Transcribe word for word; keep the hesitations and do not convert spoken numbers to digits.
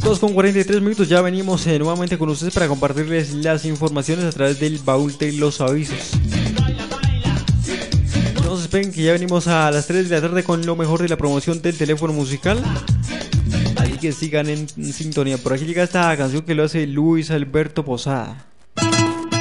dos con cuarenta y tres minutos, ya venimos eh, nuevamente con ustedes para compartirles las informaciones a través del baúl de los avisos. No se esperen que ya venimos a las tres de la tarde con lo mejor de la promoción del teléfono musical. Así que sigan en, en sintonía. Por aquí llega esta canción que lo hace Luis Alberto Posada.